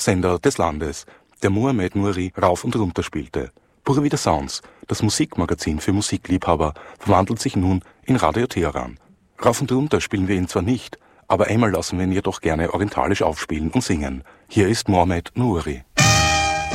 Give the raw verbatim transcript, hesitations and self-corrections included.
Sender des Landes, der Mohamed Nouri rauf und runter spielte. Pure Vida Sounds, das Musikmagazin für Musikliebhaber, verwandelt sich nun in Radio Teheran. Rauf und runter spielen wir ihn zwar nicht, aber einmal lassen wir ihn jedoch gerne orientalisch aufspielen und singen. Hier ist Mohamed Nouri.